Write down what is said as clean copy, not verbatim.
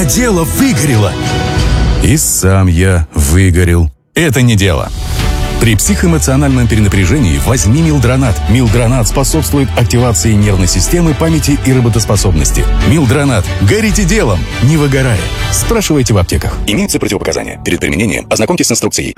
меня дело выгорело. И сам я выгорел. Это не дело. При психоэмоциональном перенапряжении возьми Милдронат. Милдронат способствует активации нервной системы, памяти и работоспособности. Милдронат. Горите делом, не выгорая. Спрашивайте в аптеках. Имеются противопоказания. Перед применением ознакомьтесь с инструкцией.